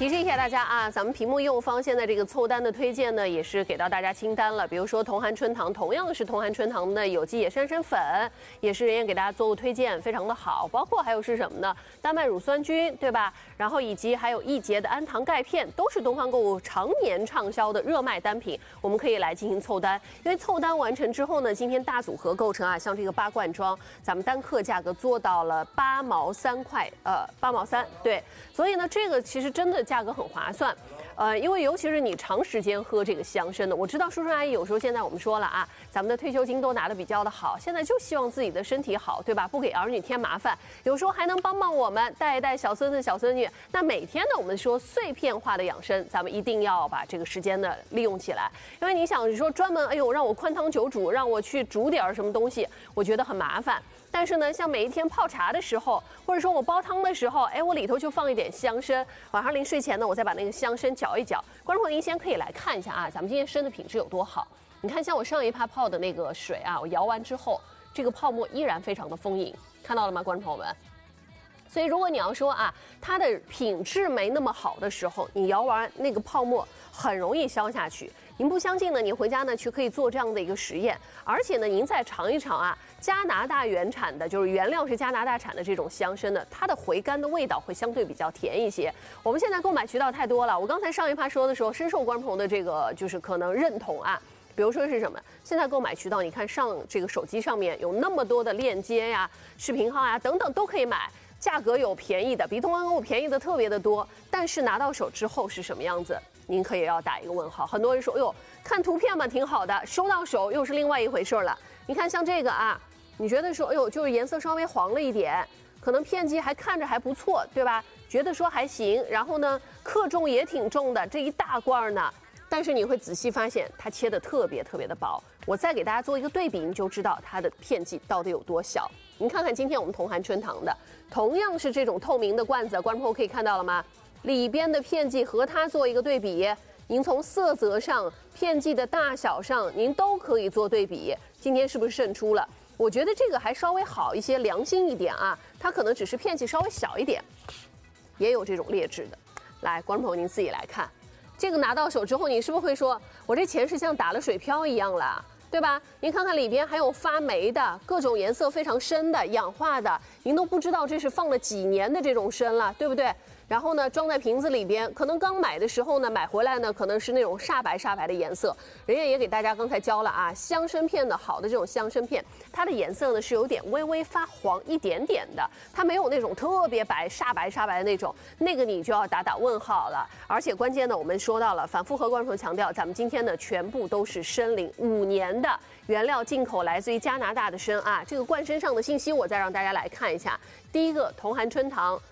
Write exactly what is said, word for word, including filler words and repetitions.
提示一下大家啊，咱们屏幕右方现在这个凑单的推荐呢，也是给到大家清单了。比如说同涵春堂，同样是同涵春堂的有机野山参粉，也是人家给大家做过推荐，非常的好。包括还有是什么呢？丹麦乳酸菌，对吧？然后以及还有一节的氨糖钙片，都是东方购物常年畅销的热卖单品，我们可以来进行凑单。因为凑单完成之后呢，今天大组合构成啊，像这个八罐装，咱们单克价格做到了八毛三块，呃，八毛三，对。所以呢，这个其实真的价格很划算。呃，因为尤其是你长时间喝这个香参的，我知道叔叔阿姨有时候现在我们说了啊，咱们的退休金都拿得比较的好，现在就希望自己的身体好，对吧？不给儿女添麻烦，有时候还能帮帮我们，带一带小孙子小孙女。那每天呢，我们说碎片化的养生，咱们一定要把这个时间呢利用起来，因为你想你说专门哎呦让我宽汤久煮，让我去煮点什么东西，我觉得很麻烦。但是呢，像每一天泡茶的时候，或者说我煲汤的时候，哎，我里头就放一点香参，晚上临睡前呢，我再把那个香参搅一搅。观众朋友，您先可以来看一下啊，咱们今天参的品质有多好。你看，像我上一趴泡的那个水啊，我摇完之后，这个泡沫依然非常的丰盈，看到了吗，观众朋友们？所以，如果你要说啊，它的品质没那么好的时候，你摇完那个泡沫很容易消下去。您不相信呢，你回家呢去可以做这样的一个实验，而且呢，您再尝一尝啊，加拿大原产的，就是原料是加拿大产的这种香参呢，它的回甘的味道会相对比较甜一些。我们现在购买渠道太多了，我刚才上一趴说的时候，深受观众朋友的这个就是可能认同啊。比如说是什么？现在购买渠道，你看上这个手机上面有那么多的链接呀、视频号呀等等都可以买。价格有便宜的，比东方购物便宜的特别的多，但是拿到手之后是什么样子，您可以要打一个问号。很多人说，哎呦，看图片嘛挺好的，收到手又是另外一回事了。你看像这个啊，你觉得说，哎呦，就是颜色稍微黄了一点，可能片剂还看着还不错，对吧？觉得说还行，然后呢，克重也挺重的，这一大罐呢。但是你会仔细发现，它切的特别特别的薄。我再给大家做一个对比，你就知道它的片剂到底有多小。您看看今天我们同涵春堂的，同样是这种透明的罐子，观众朋友可以看到了吗？里边的片剂和它做一个对比，您从色泽上、片剂的大小上，您都可以做对比。今天是不是胜出了？我觉得这个还稍微好一些，良心一点啊。它可能只是片剂稍微小一点，也有这种劣质的。来，观众朋友您自己来看。这个拿到手之后，你是不是会说，我这钱是像打了水漂一样了，对吧？您看看里边还有发霉的，各种颜色非常深的、氧化的，您都不知道这是放了几年的这种参了，对不对？然后呢，装在瓶子里边，可能刚买的时候呢，买回来呢，可能是那种煞白煞白的颜色。人家也给大家刚才教了啊，香参片的好的这种香参片，它的颜色呢是有点微微发黄一点点的，它没有那种特别白煞白煞白的那种，那个你就要打打问号了。而且关键呢，我们说到了，反复和观众强调，咱们今天呢全部都是参龄五年的原料进口，来自于加拿大的参啊。这个罐身上的信息我再让大家来看一下。第一个，同涵春堂。